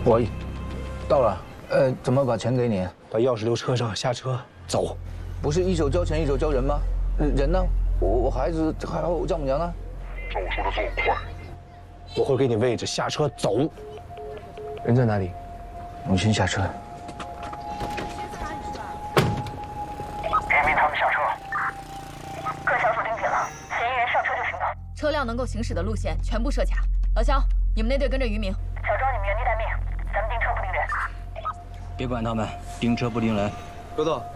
我到了，怎么把钱给你？ 把钥匙留车上，下车走。 不是一手交钱一手交人吗？人呢？我孩子还有我丈母娘呢？ 照我说的这么快？ 我会给你位置，下车走。人在哪里？ 我先下车。 渔民他们下车，各小组盯紧了，嫌疑人上车就行动。 车辆能够行驶的路线全部设卡。老肖，你们那队跟着渔民， 小庄，你们原地待命，咱们盯车不盯人。 别管他们，盯车不盯人。 周豆，